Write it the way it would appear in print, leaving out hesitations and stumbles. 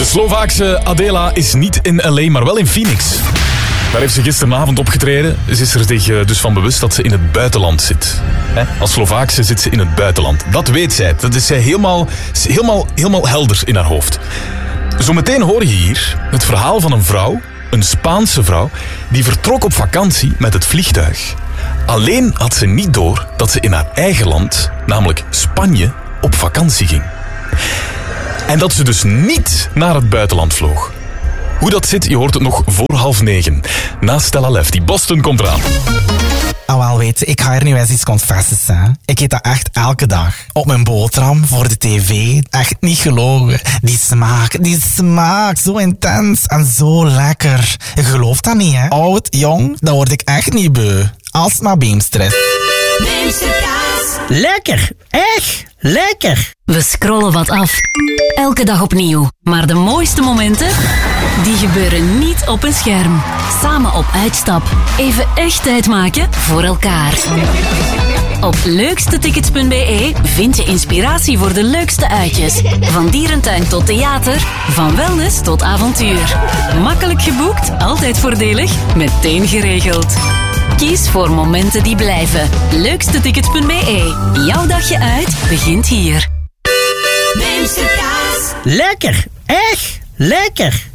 Slovaakse Adela is niet in LA, maar wel in Phoenix. Daar heeft ze gisteravond opgetreden. Ze is er zich dus van bewust dat ze in het buitenland zit. Als Slovaakse zit ze in het buitenland. Dat weet zij. Dat is zij helemaal helder in haar hoofd. Zometeen hoor je hier het verhaal van een vrouw, een Spaanse vrouw, die vertrok op vakantie met het vliegtuig. Alleen had ze niet door dat ze in haar eigen land, namelijk Spanje, op vakantie ging. En dat ze dus niet naar het buitenland vloog. Hoe dat zit, je hoort het nog voor 8:30. Na Stella Lefty. Boston komt eraan. Wel, weet je, ik ga er nu eens iets confessen. Hè. Ik eet dat echt elke dag. Op mijn boterham, voor de tv. Echt niet gelogen. Die smaak, zo intens en zo lekker. Je gelooft dat niet, hè? Oud, jong, dan word ik echt niet beu. Alsmaar Beemster. Beemsterkaas. Lekker, echt lekker. We scrollen wat af. Elke dag opnieuw. Maar de mooiste momenten, die gebeuren niet op een scherm. Samen op uitstap. Even echt tijd maken voor elkaar. Op leukstetickets.be vind je inspiratie voor de leukste uitjes. Van dierentuin tot theater, van wellness tot avontuur. Makkelijk geboekt, altijd voordelig, meteen geregeld. Kies voor momenten die blijven. Leukstetickets.be. Jouw dagje uit begint hier. Lekker, echt lekker.